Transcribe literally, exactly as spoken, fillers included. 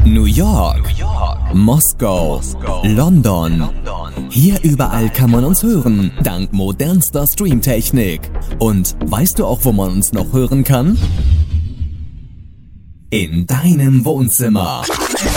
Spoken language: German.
New York, New York. Moskau, Moskau. London. London. Hier überall kann man uns hören, dank modernster Streamtechnik. Und weißt du auch, wo man uns noch hören kann? In deinem Wohnzimmer.